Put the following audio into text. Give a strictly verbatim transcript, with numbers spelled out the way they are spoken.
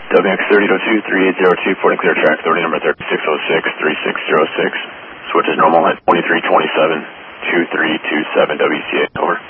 W X thirty oh two, three eight zero two, porting clear track authority number thirty-six oh six, three six zero six. Switch is normal at twenty-three twenty-seven, two three two seven W C A, over.